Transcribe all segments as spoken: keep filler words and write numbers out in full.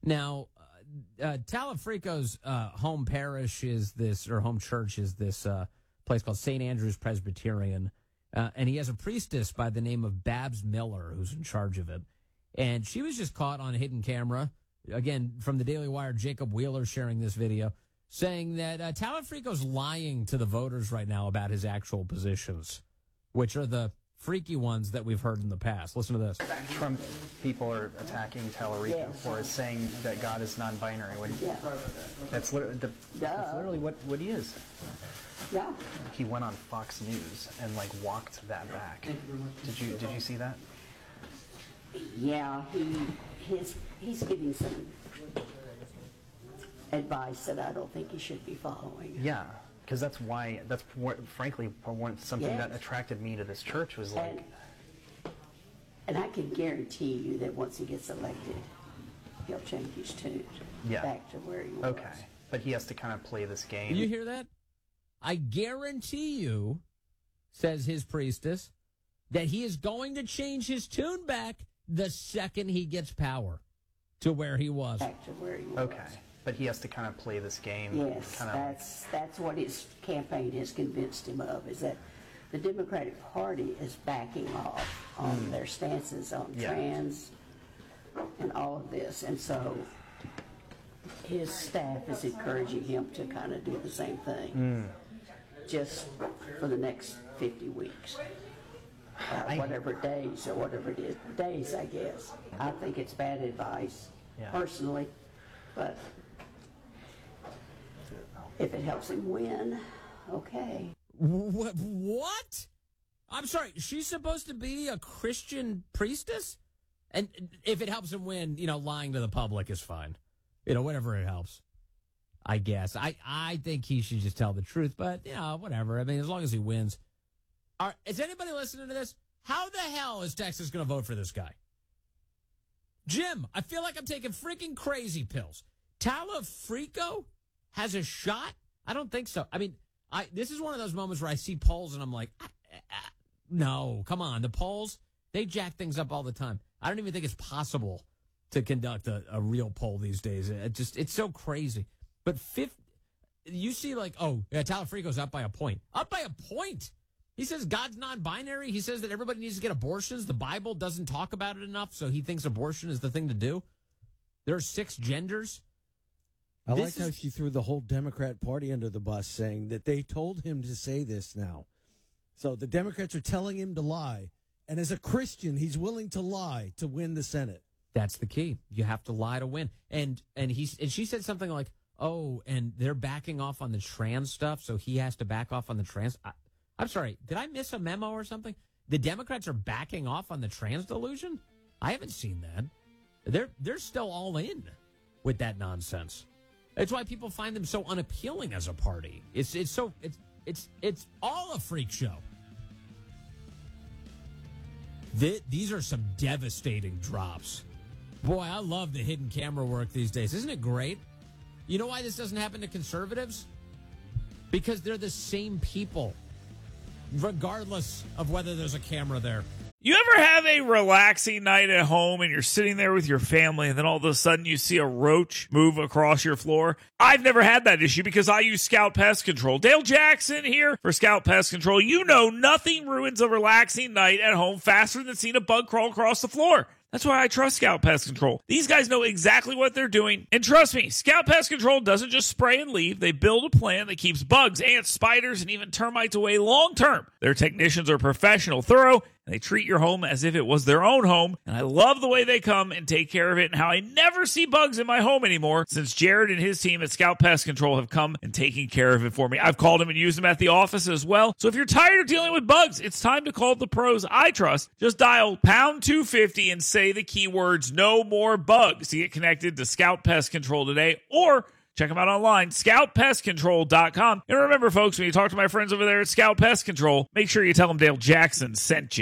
Now, uh, uh, Talafrico's uh, home parish is this, or home church is this uh, place called Saint Andrew's Presbyterian. Uh, and he has a priestess by the name of Babs Miller who's in charge of it. And she was just caught on a hidden camera, again, from the Daily Wire, Jacob Wheeler sharing this video, saying that uh, Talafrico's lying to the voters right now about his actual positions, which are the freaky ones that we've heard in the past. Listen to this. Trump people are attacking Talarico yes. for saying that God is non-binary. When yeah. that's, literally, the, that's literally what, what he is. Yeah. He went on Fox News and like walked that back. Did you did you see that? Yeah, he his he's giving some advice that I don't think he should be following. Yeah, because that's why that's what, frankly one, something yes. that attracted me to this church was like. And, and I can guarantee you that once he gets elected, he'll change his tune yeah. back to where he was. Okay, but he has to kind of play this game. You hear that? I guarantee you, says his priestess, that he is going to change his tune back the second he gets power to where he was. Back to where he was. Okay, but he has to kind of play this game. Yes, kind of that's that's what his campaign has convinced him of, is that the Democratic Party is backing off on mm. their stances on yeah. trans and all of this, and so his staff is encouraging him to kind of do the same thing. Mm. Just for the next fifty weeks, uh, whatever days or whatever it is, days, I guess. I think it's bad advice, yeah. personally, but if it helps him win, okay. What? What? I'm sorry, she's supposed to be a Christian priestess? And if it helps him win, you know, lying to the public is fine. You know, whatever it helps. I guess. I, I think he should just tell the truth, but, you know, whatever. I mean, as long as he wins. Are, is anybody listening to this? How the hell is Texas going to vote for this guy? Jim, I feel like I'm taking freaking crazy pills. Talafrico has a shot? I don't think so. I mean, I this is one of those moments where I see polls and I'm like, ah, ah, no, come on. The polls, they jack things up all the time. I don't even think it's possible to conduct a, a real poll these days. It just, it's so crazy. But fifth, you see, like, oh, yeah, Talafrico's up by a point. Up by a point. He says God's non-binary. He says that everybody needs to get abortions. The Bible doesn't talk about it enough, so he thinks abortion is the thing to do. There are six genders. I this like is, how she threw the whole Democrat Party under the bus, saying that they told him to say this now. So the Democrats are telling him to lie. And as a Christian, he's willing to lie to win the Senate. That's the key. You have to lie to win. And and he and she said something like, oh, and they're backing off on the trans stuff, so he has to back off on the trans. I, I'm sorry, did I miss a memo or something? The Democrats are backing off on the trans delusion? I haven't seen that. They're they're still all in with that nonsense. That's why people find them so unappealing as a party. It's it's so it's it's it's all a freak show. Th- these are some devastating drops. Boy, I love the hidden camera work these days. Isn't it great? You know why this doesn't happen to conservatives? Because they're the same people, regardless of whether there's a camera there. You ever have a relaxing night at home and you're sitting there with your family and then all of a sudden you see a roach move across your floor? I've never had that issue because I use Scout Pest Control. Dale Jackson here for Scout Pest Control. You know nothing ruins a relaxing night at home faster than seeing a bug crawl across the floor. That's why I trust Scout Pest Control. These guys know exactly what they're doing. And trust me, Scout Pest Control doesn't just spray and leave. They build a plan that keeps bugs, ants, spiders, and even termites away long term. Their technicians are professional, thorough, and they treat your home as if it was their own home. And I love the way they come and take care of it and how I never see bugs in my home anymore since Jared and his team at Scout Pest Control have come and taken care of it for me. I've called them and used them at the office as well. So if you're tired of dealing with bugs, it's time to call the pros I trust. Just dial pound two fifty and say the keywords no more bugs to get connected to Scout Pest Control today, or check them out online, scout pest control dot com. And remember, folks, when you talk to my friends over there at Scout Pest Control, make sure you tell them Dale Jackson sent you.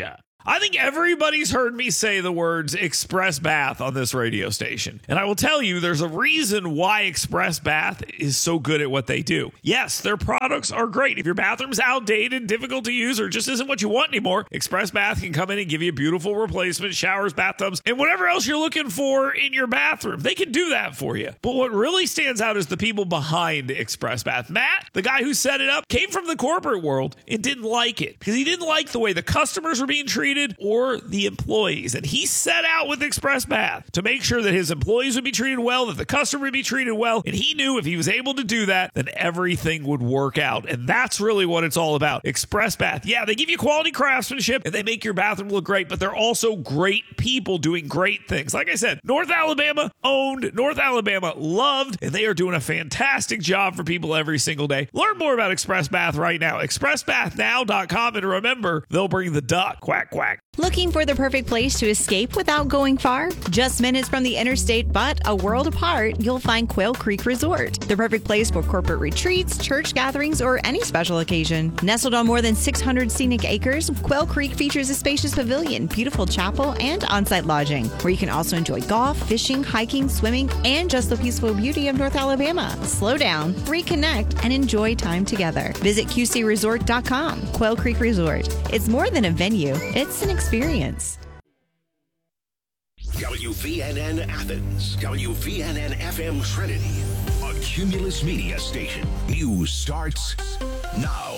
I think everybody's heard me say the words Express Bath on this radio station. And I will tell you, there's a reason why Express Bath is so good at what they do. Yes, their products are great. If your bathroom's outdated, difficult to use, or just isn't what you want anymore, Express Bath can come in and give you a beautiful replacement, showers, bathtubs, and whatever else you're looking for in your bathroom. They can do that for you. But what really stands out is the people behind Express Bath. Matt, the guy who set it up, came from the corporate world and didn't like it because he didn't like the way the customers were being treated or the employees. And he set out with Express Bath to make sure that his employees would be treated well, that the customer would be treated well. And he knew if he was able to do that, then everything would work out. And that's really what it's all about. Express Bath. Yeah, they give you quality craftsmanship and they make your bathroom look great, but they're also great people doing great things. Like I said, North Alabama owned, North Alabama loved, and they are doing a fantastic job for people every single day. Learn more about Express Bath right now. express bath now dot com. And remember, they'll bring the duck. Quack, quack. Looking for the perfect place to escape without going far? Just minutes from the interstate, but a world apart, you'll find Quail Creek Resort. The perfect place for corporate retreats, church gatherings, or any special occasion. Nestled on more than six hundred scenic acres, Quail Creek features a spacious pavilion, beautiful chapel, and on-site lodging, where you can also enjoy golf, fishing, hiking, swimming, and just the peaceful beauty of North Alabama. Slow down, reconnect, and enjoy time together. Visit Q C resort dot com. Quail Creek Resort. It's more than a venue. It's an experience. W V N N Athens, W V N N F M Trinity, a Cumulus Media station. News starts now.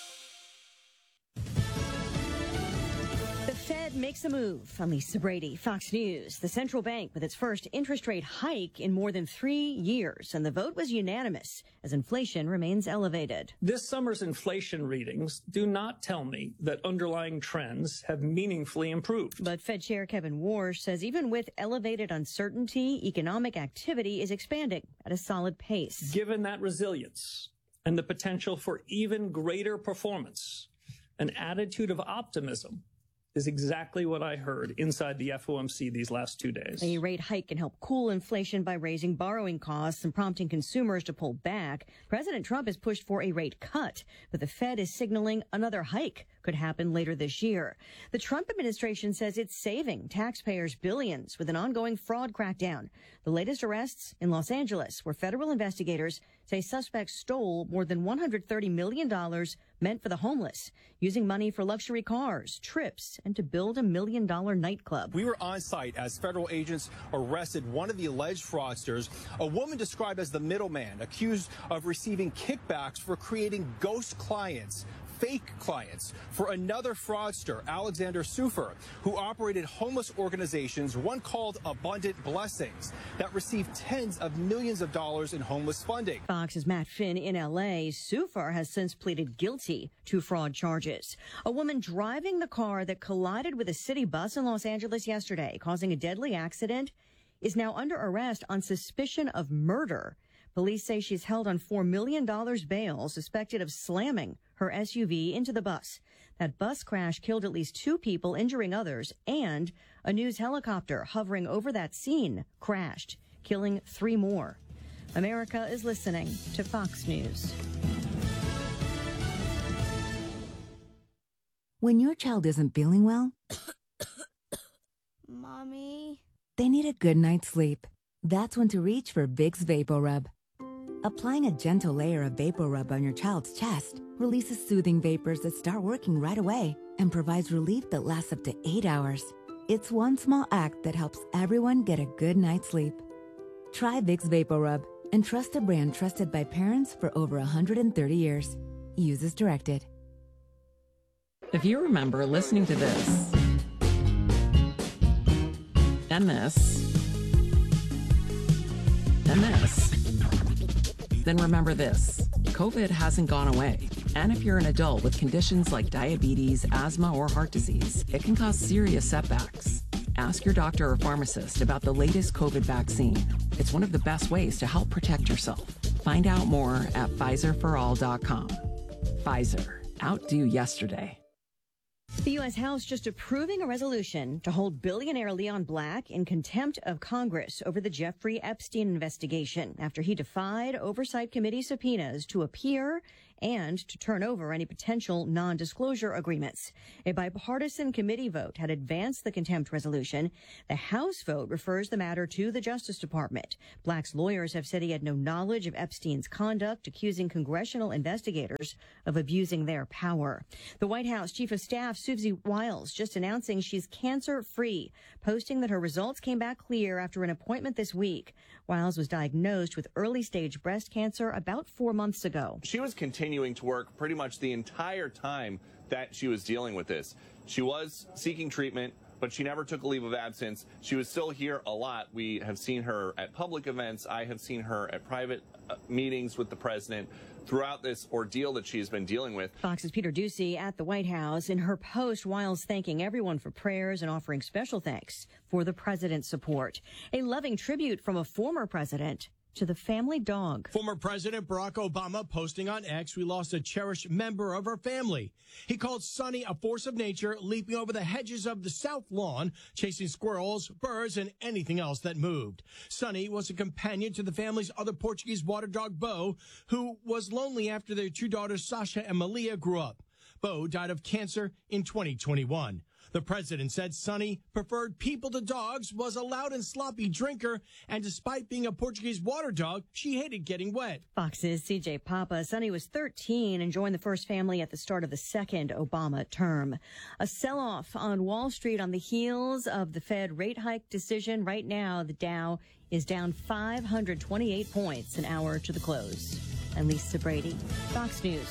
The Fed makes a move. I'm Lisa Brady, Fox News. The central bank with its first interest rate hike in more than three years, and the vote was unanimous as inflation remains elevated. This summer's inflation readings do not tell me that underlying trends have meaningfully improved. But Fed Chair Kevin Warsh says even with elevated uncertainty, economic activity is expanding at a solid pace. Given that resilience and the potential for even greater performance, an attitude of optimism is exactly what I heard inside the F O M C these last two days. A rate hike can help cool inflation by raising borrowing costs and prompting consumers to pull back. President Trump has pushed for a rate cut, but the Fed is signaling another hike could happen later this year. The Trump administration says it's saving taxpayers billions with an ongoing fraud crackdown. The latest arrests in Los Angeles, where federal investigators say suspects stole more than one hundred thirty million dollars meant for the homeless, using money for luxury cars, trips, and to build a million dollar nightclub. We were on site as federal agents arrested one of the alleged fraudsters, a woman described as the middleman, accused of receiving kickbacks for creating ghost clients, fake clients, for another fraudster, Alexander Sufer, who operated homeless organizations, one called Abundant Blessings, that received tens of millions of dollars in homeless funding. Fox's Matt Finn in L A. Sufer has since pleaded guilty to fraud charges. A woman driving the car that collided with a city bus in Los Angeles yesterday, causing a deadly accident, is now under arrest on suspicion of murder. Police say she's held on four million dollars bail, suspected of slamming her S U V into the bus. That bus crash killed at least two people, injuring others, and a news helicopter hovering over that scene crashed, killing three more. America is listening to Fox News. When your child isn't feeling well, Mommy, they need a good night's sleep. That's when to reach for Vicks VapoRub. Applying a gentle layer of VapoRub on your child's chest releases soothing vapors that start working right away and provides relief that lasts up to eight hours. It's one small act that helps everyone get a good night's sleep. Try Vicks VapoRub and trust a brand trusted by parents for over one hundred thirty years. Use as directed. If you remember listening to this and this and this, then remember this. COVID hasn't gone away. And if you're an adult with conditions like diabetes, asthma, or heart disease, it can cause serious setbacks. Ask your doctor or pharmacist about the latest COVID vaccine. It's one of the best ways to help protect yourself. Find out more at Pfizer for all dot com. Pfizer. Outdo yesterday. The U S House just approving a resolution to hold billionaire Leon Black in contempt of Congress over the Jeffrey Epstein investigation after he defied Oversight Committee subpoenas to appear and to turn over any potential non-disclosure agreements. A bipartisan committee vote had advanced the contempt resolution. The House vote refers the matter to the Justice Department. Black's lawyers have said he had no knowledge of Epstein's conduct, accusing congressional investigators of abusing their power. The White House Chief of Staff Susie Wiles just announcing she's cancer-free, posting that her results came back clear after an appointment this week. Wiles was diagnosed with early-stage breast cancer about four months ago. She was continuing to work pretty much the entire time that she was dealing with this. She was seeking treatment, but she never took a leave of absence. She was still here a lot. We have seen her at public events. I have seen her at private uh, meetings with the president throughout this ordeal that she's been dealing with. Fox's Peter Ducey at the White House. In her post, Wiles thanking everyone for prayers and offering special thanks for the president's support. A loving tribute from a former president to the family dog. Former President Barack Obama posting on X, "We lost a cherished member of our family." He called Sonny a force of nature, leaping over the hedges of the South Lawn, chasing squirrels, birds, and anything else that moved. Sonny was a companion to the family's other Portuguese water dog, Bo, who was lonely after their two daughters, Sasha and Malia, grew up. Bo died of cancer in twenty twenty-one. The president said Sonny preferred people to dogs, was a loud and sloppy drinker, and despite being a Portuguese water dog, she hated getting wet. Fox's C J Papa. Sonny was thirteen and joined the first family at the start of the second Obama term. A sell-off on Wall Street on the heels of the Fed rate hike decision. Right now, the Dow is down five hundred twenty-eight points an hour to the close. And Lisa Brady, Fox News.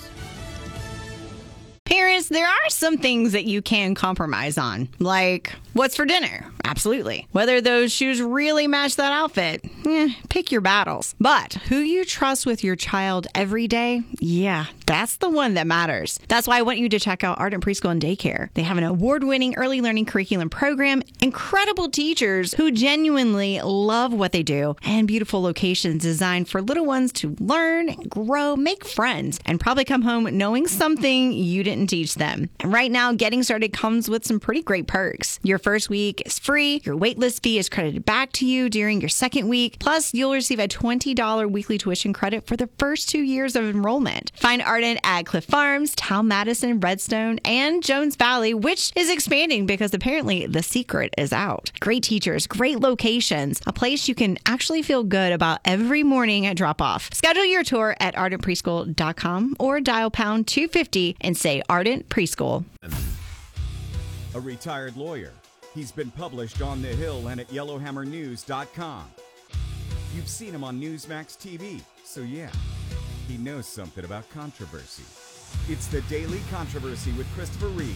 Parents, there are some things that you can compromise on, like what's for dinner. Absolutely. Whether those shoes really match that outfit, eh, pick your battles. But who you trust with your child every day, yeah, that's the one that matters. That's why I want you to check out Ardent Preschool and Daycare. They have an award-winning early learning curriculum program, incredible teachers who genuinely love what they do, and beautiful locations designed for little ones to learn, grow, make friends, and probably come home knowing something you didn't teach them. And right now, getting started comes with some pretty great perks. Your first week is free. Your waitlist fee is credited back to you during your second week. Plus, you'll receive a twenty dollars weekly tuition credit for the first two years of enrollment. Find Ardent at Cliff Farms, Town Madison, Redstone, and Jones Valley, which is expanding because apparently the secret is out. Great teachers, great locations, a place you can actually feel good about every morning at drop-off. Schedule your tour at ardent preschool dot com or dial pound two fifty and say Ardent Preschool. A retired lawyer. He's been published on The Hill and at yellowhammer news dot com. You've seen him on Newsmax T V, so yeah, he knows something about controversy. It's The Daily Controversy with Christopher Reed.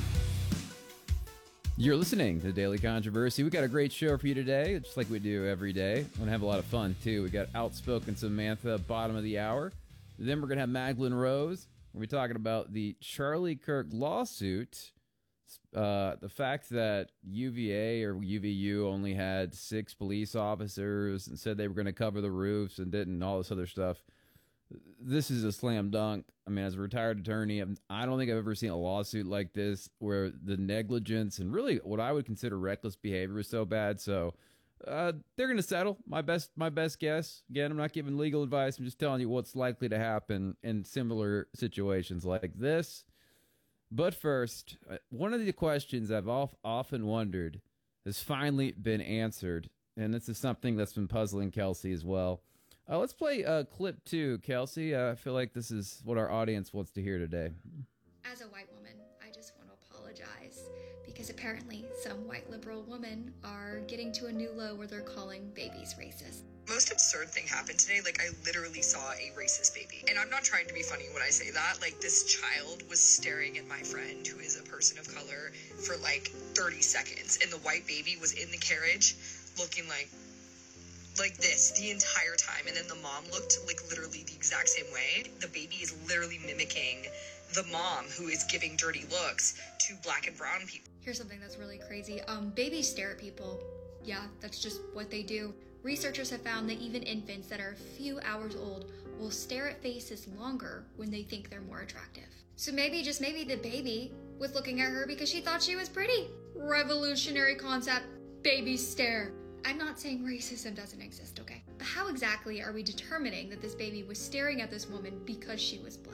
You're listening to The Daily Controversy. We got a great show for you today, just like we do every day. We're going to have a lot of fun, too. We got Outspoken Samantha, bottom of the hour. Then we're going to have Magdalene Rose. We're going to be talking about the Charlie Kirk lawsuit. Uh, the fact that U V A or U V U only had six police officers and said they were going to cover the roofs and didn't, and all this other stuff. This is a slam dunk. I mean, as a retired attorney, I don't think I've ever seen a lawsuit like this where the negligence and really what I would consider reckless behavior is so bad. So uh, they're going to settle. My best, my best guess. Again, I'm not giving legal advice. I'm just telling you what's likely to happen in similar situations like this. But first, one of the questions I've often wondered has finally been answered, and this is something that's been puzzling Kelsey as well. Uh, let's play uh, clip two, Kelsey. Uh, I feel like this is what our audience wants to hear today. As a white woman, I just want to apologize because apparently some white liberal women are getting to a new low where they're calling babies racist. Most absurd thing happened today. Like, I literally saw a racist baby. And I'm not trying to be funny when I say that. Like, this child was staring at my friend, who is a person of color, for like thirty seconds. And the white baby was in the carriage looking like, like this the entire time. And then the mom looked like literally the exact same way. The baby is literally mimicking the mom, who is giving dirty looks to black and brown people. Here's something that's really crazy. Um, babies stare at people. Yeah, that's just what they do. Researchers have found that even infants that are a few hours old will stare at faces longer when they think they're more attractive. So maybe, just maybe, the baby was looking at her because she thought she was pretty. Revolutionary concept, babies stare. I'm not saying racism doesn't exist, okay? But how exactly are we determining that this baby was staring at this woman because she was black?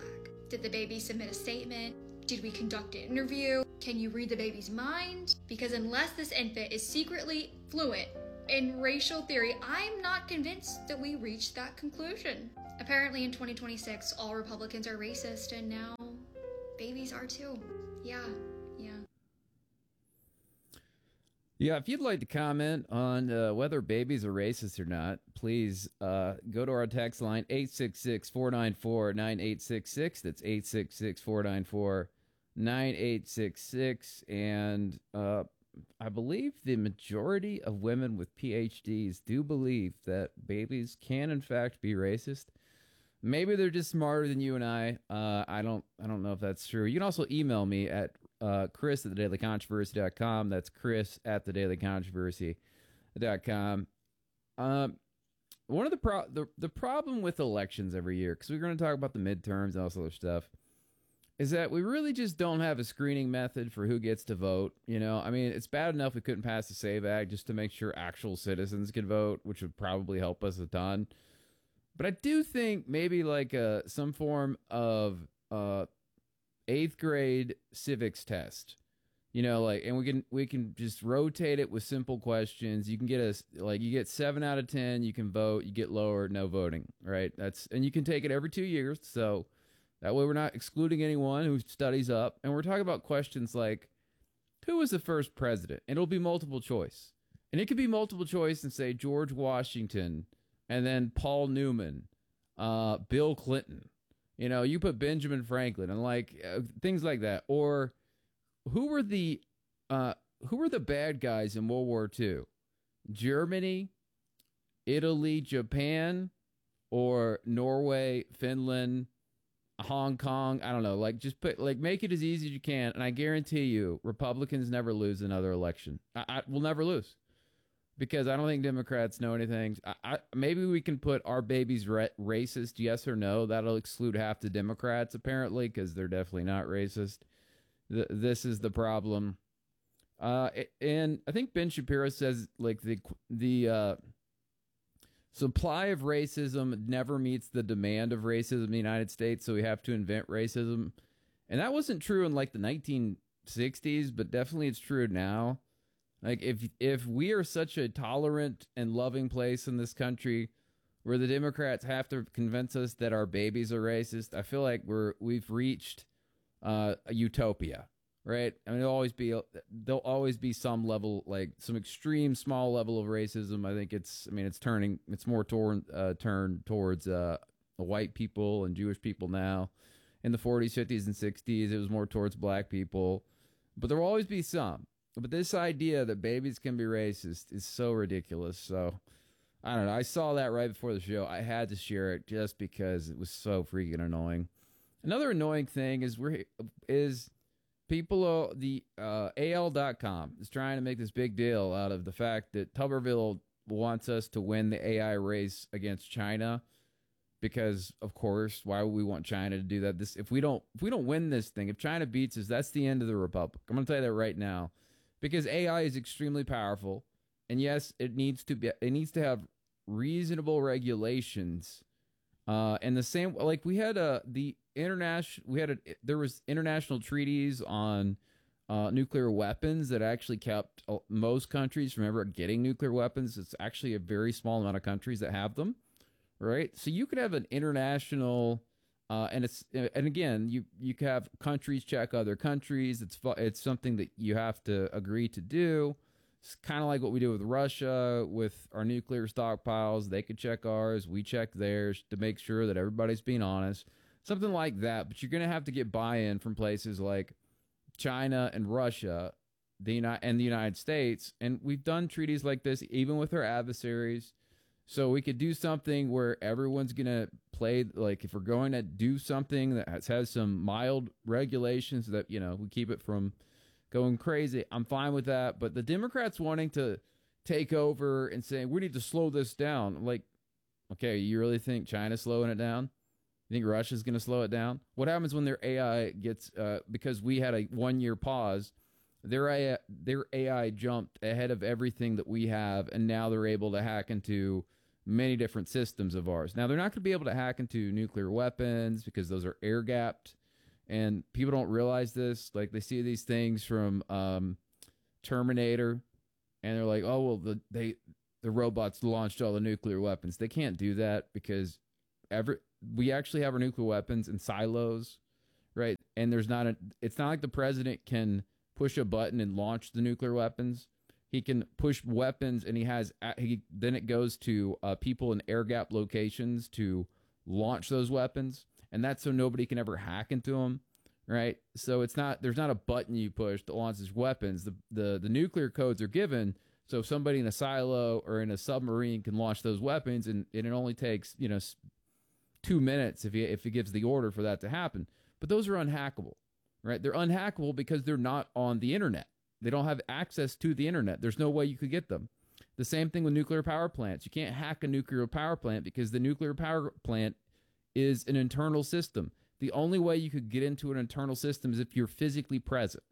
Did the baby submit a statement? Did we conduct an interview? Can you read the baby's mind? Because unless this infant is secretly fluent in racial theory, I'm not convinced that we reached that conclusion. Apparently in twenty twenty-six, all Republicans are racist, and now babies are too. Yeah, yeah. Yeah, if you'd like to comment on uh, whether babies are racist or not, please uh, go to our text line, eight six six, four nine four, nine eight six six. That's eight six six, four nine four, nine eight six six. And uh, I believe the majority of women with P H Ds do believe that babies can, in fact, be racist. Maybe they're just smarter than you and I. Uh, I don't I don't know if that's true. You can also email me at uh, Chris at the daily controversy dot com. That's Chris at the daily controversy dot com. Um, one of the, pro- the the problem with elections every year, because we're going to talk about the midterms and all this other stuff, is that we really just don't have a screening method for who gets to vote. You know, I mean, it's bad enough we couldn't pass the SAVE Act just to make sure actual citizens can vote, which would probably help us a ton. But I do think maybe like uh, some form of uh, eighth grade civics test, you know, like, and we can we can just rotate it with simple questions. You can get a like you get seven out of ten, you can vote. You get lower, no voting, right? That's and you can take it every two years, so that way we're not excluding anyone who studies up. And we're talking about questions like, who was the first president? And it'll be multiple choice, and it could be multiple choice and say George Washington. And then Paul Newman, uh, Bill Clinton, you know, you put Benjamin Franklin and like uh, things like that. Or who were the uh, who were the bad guys in World War Two? Germany, Italy, Japan, or Norway, Finland, Hong Kong? I don't know. Like just put like make it as easy as you can. And I guarantee you, Republicans never lose another election. I, I will never lose. Because I don't think Democrats know anything. I, I, maybe we can put our babies ra- racist, yes or no. That'll exclude half the Democrats, apparently, because they're definitely not racist. Th- this is the problem. Uh, and I think Ben Shapiro says, like, the the uh, supply of racism never meets the demand of racism in the United States, so we have to invent racism. And that wasn't true in, like, the nineteen sixties, but definitely it's true now. Like, if if we are such a tolerant and loving place in this country where the Democrats have to convince us that our babies are racist, I feel like we're, we've reached uh, a utopia, right? I mean, there'll always be, there'll always be some level, like some extreme small level of racism. I think it's, I mean, it's turning, it's more torn, uh, turned towards uh, white people and Jewish people now. In the forties, fifties, and sixties, it was more towards black people. But there will always be some. But this idea that babies can be racist is so ridiculous. So, I don't know. I saw that right before the show. I had to share it just because it was so freaking annoying. Another annoying thing is we're is people, uh, the uh, A L dot com is trying to make this big deal out of the fact that Tuberville wants us to win the A I race against China. Because, of course, why would we want China to do that? This if we don't if we don't win this thing, if China beats us, that's the end of the republic. I'm going to tell you that right now. Because A I is extremely powerful, and yes, it needs to be. It needs to have reasonable regulations, uh, and the same like we had a the international. We had a there was international treaties on uh, nuclear weapons that actually kept most countries from ever getting nuclear weapons. It's actually a very small amount of countries that have them, right? So you could have an international. Uh, and it's and again, you you can have countries check other countries. It's it's something that you have to agree to do. It's kind of like what we do with Russia with our nuclear stockpiles. They could check ours, we check theirs to make sure that everybody's being honest. Something like that. But you're going to have to get buy-in from places like China and Russia, the United and the United States. And we've done treaties like this even with our adversaries. So we could do something where everyone's going to play, like if we're going to do something that has, has some mild regulations that, you know, we keep it from going crazy. I'm fine with that. But the Democrats wanting to take over and saying, we need to slow this down. I'm like, okay, you really think China's slowing it down? You think Russia's going to slow it down? What happens when their A I gets, uh, because we had a one-year pause, their A I, their A I jumped ahead of everything that we have, and now they're able to hack into many different systems of ours. Now, they're not going to be able to hack into nuclear weapons because those are air-gapped And people don't realize this. Like, they see these things from um, Terminator, and they're like, oh, well, the they the robots launched all the nuclear weapons. They can't do that because every, we actually have our nuclear weapons in silos, right? And there's not a, it's not like the president can push a button and launch the nuclear weapons. He can push weapons, and he has, he then it goes to uh, people in air gap locations to launch those weapons. And that's so nobody can ever hack into them, right? So it's not, there's not a button you push that launches weapons. The, the, the nuclear codes are given, so somebody in a silo or in a submarine can launch those weapons, and, and it only takes, you know, two minutes if he, if he gives the order for that to happen. But those are unhackable, right? They're unhackable because they're not on the internet. They don't have access to the internet. There's no way you could get them. The same thing with nuclear power plants. You can't hack a nuclear power plant because the nuclear power plant is an internal system. The only way you could get into an internal system is if you're physically present.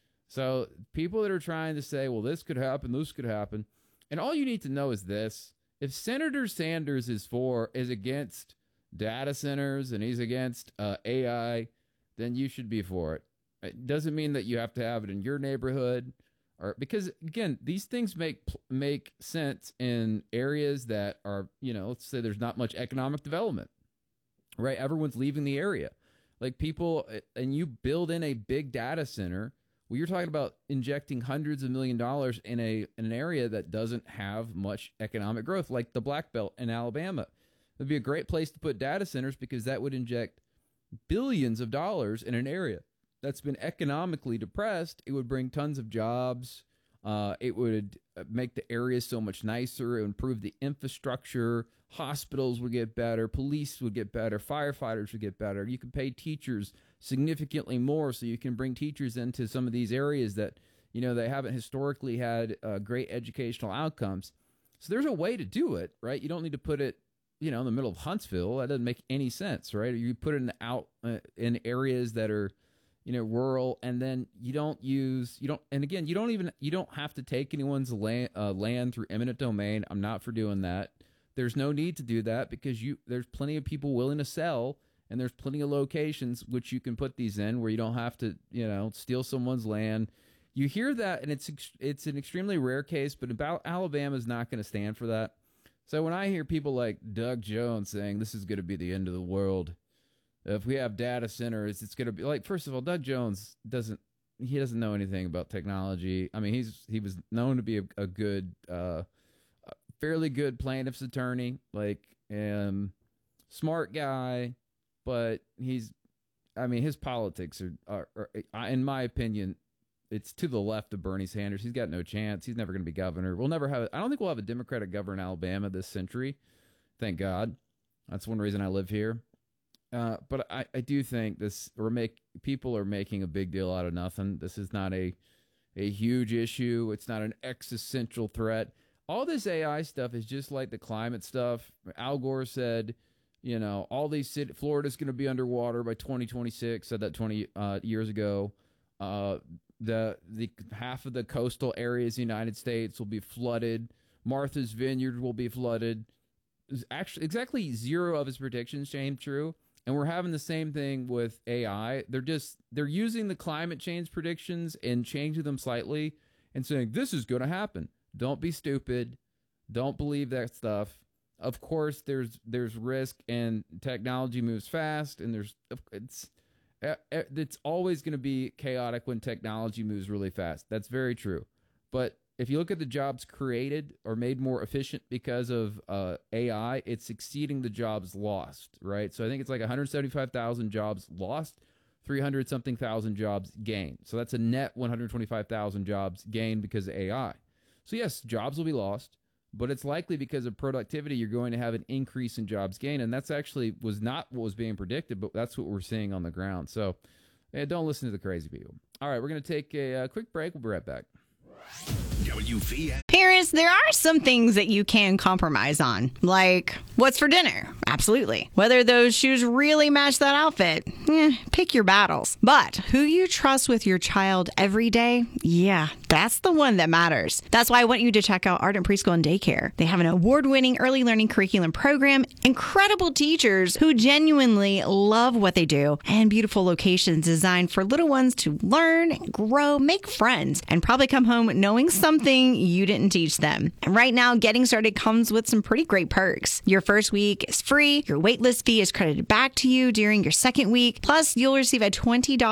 So people that are trying to say, well, this could happen, this could happen, and all you need to know is this: if Senator Sanders is for is against data centers and he's against uh, A I, then you should be for it. It doesn't mean that you have to have it in your neighborhood, or because again, these things make make sense in areas that are, you know, let's say there's not much economic development. Right, everyone's leaving the area. Like people, and you build in a big data center. Well, you're talking about injecting hundreds of million dollars in a in an area that doesn't have much economic growth, like the Black Belt in Alabama. It'd be a great place to put data centers because that would inject billions of dollars in an area that's been economically depressed. It would bring tons of jobs. Uh, it would make the area so much nicer. It would improve the infrastructure. Hospitals would get better. Police would get better. Firefighters would get better. You could pay teachers significantly more, so you can bring teachers into some of these areas that, you know, they haven't historically had uh, great educational outcomes. So there's a way to do it, right? You don't need to put it, you know, in the middle of Huntsville. That doesn't make any sense, right? Or you put it in out uh, in areas that are, you know, rural, and then you don't use, you don't, and again, you don't even, you don't have to take anyone's land, uh, land through eminent domain. I'm not for doing that. There's no need to do that because you, there's plenty of people willing to sell, and there's plenty of locations which you can put these in where you don't have to, you know, steal someone's land. You hear that, and it's, it's an extremely rare case, but about Alabama is not going to stand for that. So when I hear people like Doug Jones saying this is going to be the end of the world, if we have data centers, it's going to be like, first of all, Doug Jones doesn't, he doesn't know anything about technology. I mean, he's, he was known to be a, a good, uh, a fairly good plaintiff's attorney, like, um, smart guy, but he's, I mean, his politics are, are, are, in my opinion, it's to the left of Bernie Sanders. He's got no chance. He's never going to be governor. We'll never have, I don't think we'll have a Democratic governor in Alabama this century. Thank God. That's one reason I live here. Uh, but I, I do think this, or make people are making a big deal out of nothing. This is not a a huge issue. It's not an existential threat. All this A I stuff is just like the climate stuff. Al Gore said, you know, all these city, Florida's going to be underwater by twenty twenty-six. Said that twenty uh, years ago. Uh, the the half of the coastal areas of the United States will be flooded. Martha's Vineyard will be flooded. Actually, exactly zero of his predictions came true. And we're having the same thing with A I. They're just, they're using the climate change predictions and changing them slightly and saying, this is going to happen. Don't be stupid. Don't believe that stuff. Of course, there's there's risk, and technology moves fast, and there's, it's, it's always going to be chaotic when technology moves really fast. That's very true. But if you look at the jobs created or made more efficient because of uh, A I, it's exceeding the jobs lost, right? So I think it's like one hundred seventy-five thousand jobs lost, three hundred something thousand jobs gained. So that's a net one hundred twenty-five thousand jobs gained because of A I. So yes, jobs will be lost, but it's likely because of productivity you're going to have an increase in jobs gained, and that's actually was not what was being predicted, but that's what we're seeing on the ground. So yeah, don't listen to the crazy people. All right, we're going to take a, a quick break. We'll be right back. W V N. Parents, there are some things that you can compromise on, like what's for dinner. Absolutely. Whether those shoes really match that outfit, eh, pick your battles. But who you trust with your child every day, yeah, that's the one that matters. That's why I want you to check out Ardent Preschool and Daycare. They have an award-winning early learning curriculum program, incredible teachers who genuinely love what they do, and beautiful locations designed for little ones to learn, grow, make friends, and probably come home knowing something you didn't teach them. And right now, getting started comes with some pretty great perks. Your first week is free, your waitlist fee is credited back to you during your second week, plus you'll receive a twenty dollars